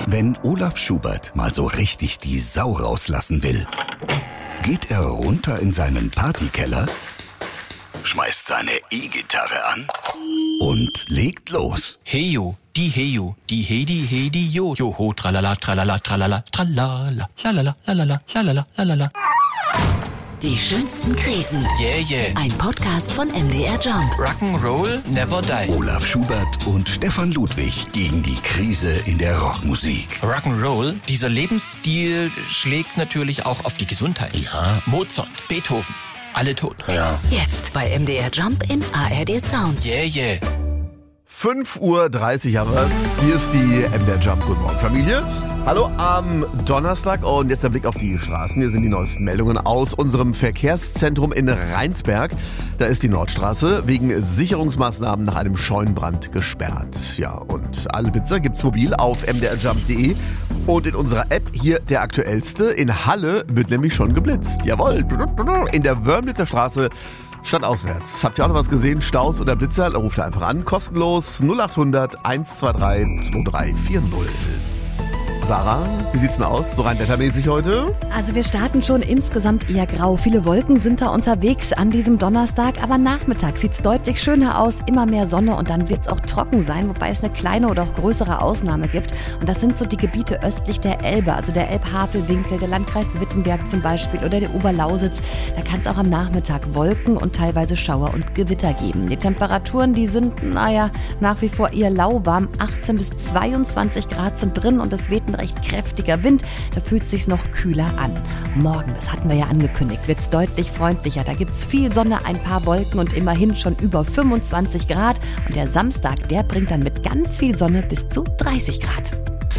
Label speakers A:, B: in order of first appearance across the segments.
A: Wenn Olaf Schubert mal so richtig die Sau rauslassen will, geht er runter in seinen Partykeller, schmeißt seine E-Gitarre an und legt los.
B: Heyo, die hedi, jo, joho, tralala, tralala, tralala, tralala, lalala, lalala, lalala, lalala.
C: Die schönsten Krisen.
B: Yeah.
C: Ein Podcast von MDR Jump.
B: Rock'n'Roll never die.
A: Olaf Schubert und Stefan Ludwig gegen die Krise in der Rockmusik.
B: Rock'n'Roll, dieser Lebensstil schlägt natürlich auch auf die Gesundheit.
A: Ja.
B: Mozart, Beethoven, alle tot.
A: Ja.
C: Jetzt bei MDR Jump in ARD Sounds.
B: Yeah.
D: 5:30 Uhr haben wir's. Hier ist die MDR Jump. Guten Morgen, Familie. Hallo am Donnerstag und jetzt der Blick auf die Straßen. Hier sind die neuesten Meldungen aus unserem Verkehrszentrum in Rheinsberg. Da ist die Nordstraße wegen Sicherungsmaßnahmen nach einem Scheunenbrand gesperrt. Ja, und alle Blitzer gibt's mobil auf mdrjump.de und in unserer App hier der aktuellste. In Halle wird nämlich schon geblitzt. Jawohl. In der Wörmlitzer Straße stadtauswärts. Habt ihr auch noch was gesehen? Staus oder Blitzer? Dann ruft ihr einfach an. Kostenlos 0800 123 2340. Sarah, wie sieht's denn aus, so rein wettermäßig heute?
E: Also wir starten schon insgesamt eher grau. Viele Wolken sind da unterwegs an diesem Donnerstag, aber Nachmittag sieht's deutlich schöner aus, immer mehr Sonne und dann wird's auch trocken sein, wobei es eine kleine oder auch größere Ausnahme gibt. Und das sind so die Gebiete östlich der Elbe, also der Elb-Havel-Winkel, der Landkreis Wittenberg zum Beispiel oder der Oberlausitz. Da kann es auch am Nachmittag Wolken und teilweise Schauer und Gewitter geben. Die Temperaturen, die sind, nach wie vor eher lauwarm. 18 bis 22 Grad sind drin und es weht ein recht kräftiger Wind, da fühlt es sich noch kühler an. Morgen, das hatten wir ja angekündigt, wird es deutlich freundlicher. Da gibt es viel Sonne, ein paar Wolken und immerhin schon über 25 Grad. Und der Samstag, der bringt dann mit ganz viel Sonne bis zu 30 Grad.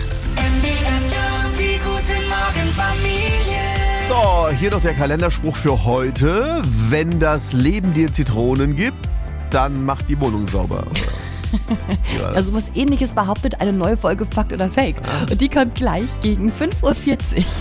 C: Die gute Morgenfamilie.
D: So, hier noch der Kalenderspruch für heute. Wenn das Leben dir Zitronen gibt, dann mach die Wohnung sauber.
E: Also was Ähnliches behauptet eine neue Folge Fakt oder Fake. Und die kommt gleich gegen 5:40 Uhr.